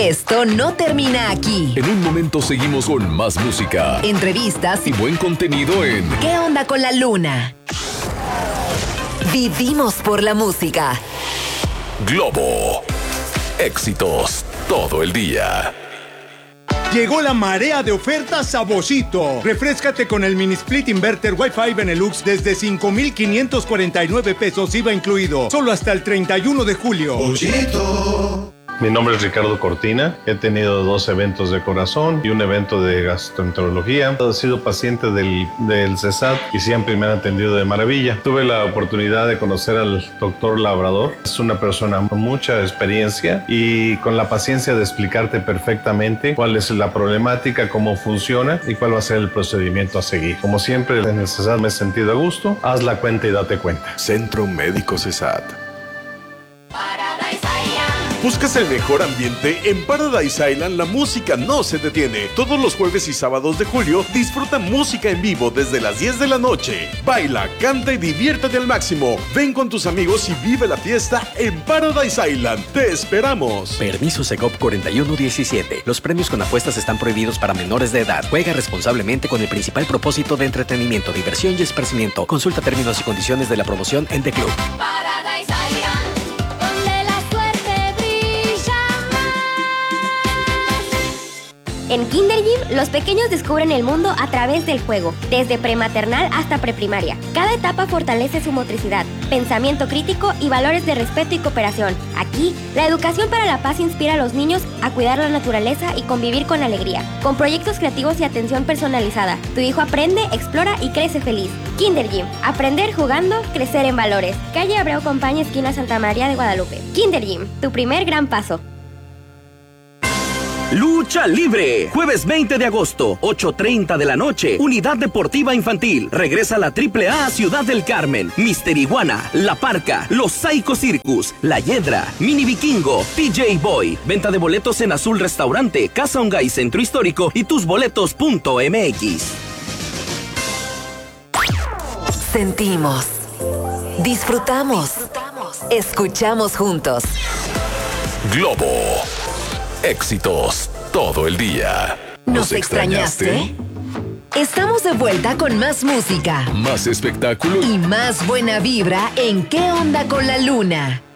Esto no termina aquí. En un momento seguimos con más música, Entrevistas y buen contenido en ¿Qué onda con la luna? Vivimos por la música. Globo. Éxitos todo el día. Llegó la marea de ofertas a Boschito. Refréscate con el mini split inverter Wi-Fi Benelux desde 5,549 pesos IVA incluido. Solo hasta el 31 de julio. Boschito. Mi nombre es Ricardo Cortina. He tenido 2 eventos de corazón y un evento de gastroenterología. He sido paciente del CESAT y siempre me han atendido de maravilla. Tuve la oportunidad de conocer al doctor Labrador. Es una persona con mucha experiencia y con la paciencia de explicarte perfectamente cuál es la problemática, cómo funciona y cuál va a ser el procedimiento a seguir. Como siempre, en el CESAT me he sentido a gusto. Haz la cuenta y date cuenta. Centro Médico CESAT. ¿Buscas el mejor ambiente? En Paradise Island la música no se detiene. Todos los jueves y sábados de julio disfruta música en vivo desde las 10 de la noche. Baila, canta y diviértete al máximo. Ven con tus amigos y vive la fiesta en Paradise Island. ¡Te esperamos! Permiso Segov 4117. Los premios con apuestas están prohibidos para menores de edad. Juega responsablemente con el principal propósito de entretenimiento, diversión y esparcimiento. Consulta términos y condiciones de la promoción en The Club. Paradise Island. En Kinder Gym, los pequeños descubren el mundo a través del juego, desde prematernal hasta preprimaria. Cada etapa fortalece su motricidad, pensamiento crítico y valores de respeto y cooperación. Aquí, la educación para la paz inspira a los niños a cuidar la naturaleza y convivir con alegría. Con proyectos creativos y atención personalizada, tu hijo aprende, explora y crece feliz. Kinder Gym, aprender jugando, crecer en valores. Calle Abreu Compañía, esquina Santa María de Guadalupe. Kinder Gym, tu primer gran paso. Lucha Libre, jueves 20 de agosto, 8:30 de la noche, Unidad Deportiva Infantil. Regresa la AAA a Ciudad del Carmen. Mister Iguana, La Parca, Los Psycho Circus, La Hiedra, Mini Vikingo, TJ Boy. Venta de boletos en Azul Restaurante, Casa Ongay Centro Histórico y tusboletos.mx. Sentimos, disfrutamos, escuchamos juntos. Globo. Éxitos todo el día. ¿Nos extrañaste? Estamos de vuelta con más música, más espectáculo y más buena vibra en ¿Qué onda con la luna?